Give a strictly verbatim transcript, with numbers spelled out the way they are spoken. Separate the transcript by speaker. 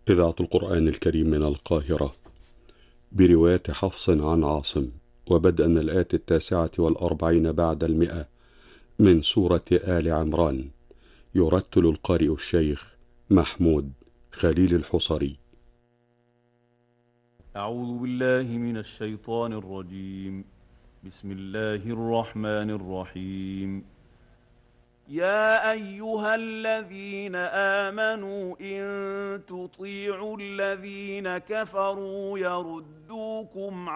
Speaker 1: إذاعة القرآن الكريم من القاهرة برواية حفص عن عاصم، وبدءا من الآية التاسعة والأربعين بعد المئة من سورة آل عمران. يرتل القارئ الشيخ محمود خليل الحصري.
Speaker 2: أعوذ بالله من الشيطان الرجيم. بسم الله الرحمن الرحيم. يا أيها الذين آمنوا إن تطيعوا الذين كفروا يردوكم